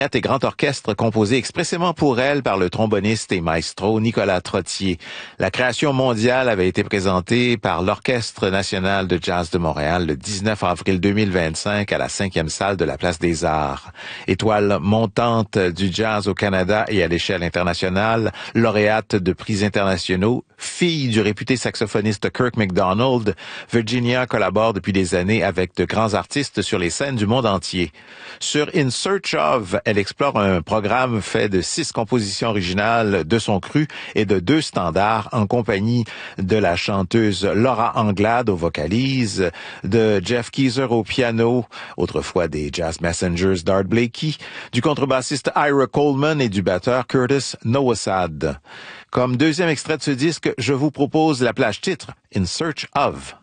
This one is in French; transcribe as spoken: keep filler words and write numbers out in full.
et grand orchestre composé expressément pour elle par le tromboniste et maestro Nicolas Trottier. La création mondiale avait été présentée par l'Orchestre national de jazz de Montréal le dix-neuf avril deux mille vingt-cinq à la cinquième salle de la Place des Arts. Étoile montante du jazz au Canada et à l'échelle internationale, lauréate de prix internationaux, fille du réputé saxophoniste Kirk MacDonald, Virginia collabore depuis des années avec de grands artistes sur les scènes du monde entier. Sur In Search of, elle explore un programme fait de six compositions originales de son cru et de deux standards en compagnie de la chanteuse Laura Anglade aux vocalises, de Jeff Keezer au piano, autrefois des Jazz Messengers d'Art Blakey, du contrebassiste Ira Coleman et du batteur Curtis Nowosad. Comme deuxième extrait de ce disque, je vous propose la plage titre In Search of.